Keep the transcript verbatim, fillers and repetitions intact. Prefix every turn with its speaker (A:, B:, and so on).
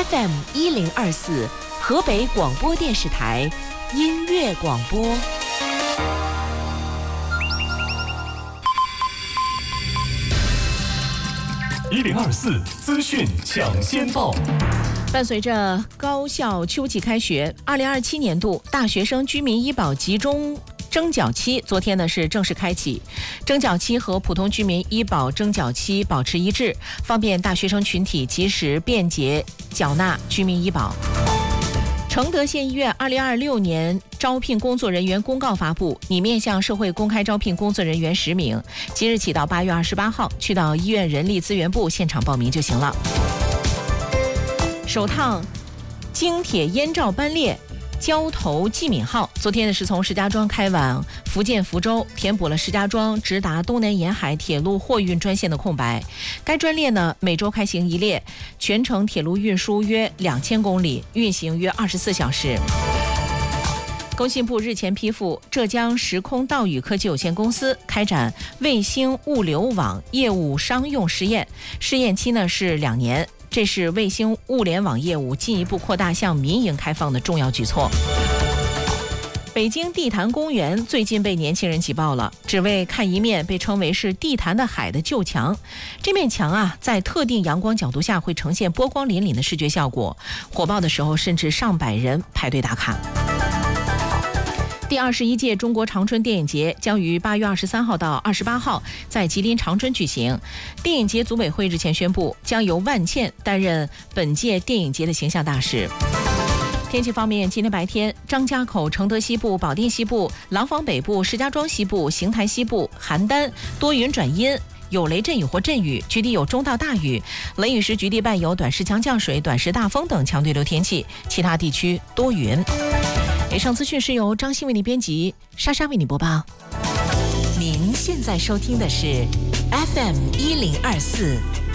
A: F M 一零二四，河北广播电视台音乐广播。
B: 一零二四资讯抢先报。
A: 伴随着高校秋季开学，二零二七年度大学生居民医保集中征缴期昨天呢是正式开启，征缴期和普通居民医保征缴期保持一致，方便大学生群体及时便捷缴纳居民医保。承德县医院二零二六年招聘工作人员公告发布，拟面向社会公开招聘工作人员十名，即日起到八月二十八号，去到医院人力资源部现场报名就行了。首趟京铁燕赵班列交投济闽号昨天呢是从石家庄开往福建福州，填补了石家庄直达东南沿海铁路货运专线的空白。该专列呢每周开行一列，全程铁路运输约两千公里，运行约二十四小时。工信部日前批复浙江时空道宇科技有限公司开展卫星物流网业务商用试验，试验期呢是两年。这是卫星物联网业务进一步扩大向民营开放的重要举措。北京地坛公园最近被年轻人挤爆了，只为看一面被称为是地坛的海的旧墙。这面墙啊，在特定阳光角度下会呈现波光粼粼的视觉效果，火爆的时候甚至上百人排队打卡。第二十一届中国长春电影节将于八月二十三号到二十八号在吉林长春举行。电影节组委会日前宣布，将由万茜担任本届电影节的形象大使。天气方面，今天白天，张家口、承德西部、保定西部、廊坊北部、石家庄西部、邢台西部、邯郸多云转阴，有雷阵雨或阵雨，局地有中到大雨，雷雨时局地伴有短时强降水、短时大风等强对流天气，其他地区多云。以上资讯是由张欣为你编辑，莎莎为你播报。您现在收听的是 F M 一零二四